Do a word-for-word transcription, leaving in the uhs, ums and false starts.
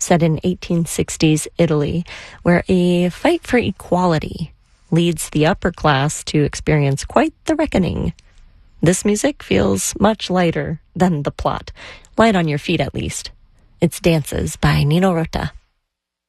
set in eighteen sixties Italy, where a fight for equality leads the upper class to experience quite the reckoning. This music feels much lighter than the plot. Light on your feet, at least. It's Dances by Nino Rota.